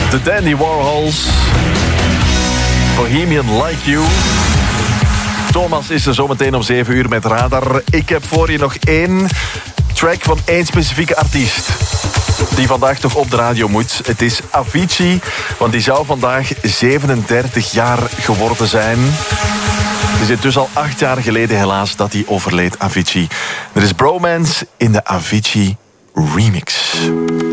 De Dandy Warhols. Bohemian Like You. Thomas is er zometeen om 7 uur met Radar. Ik heb voor je nog 1 track van 1 specifieke artiest die vandaag toch op de radio moet. Het is Avicii, want die zou vandaag 37 jaar geworden zijn. Het is dus al 8 jaar geleden helaas dat hij overleed, Avicii. Er is Bromance in de Avicii remix.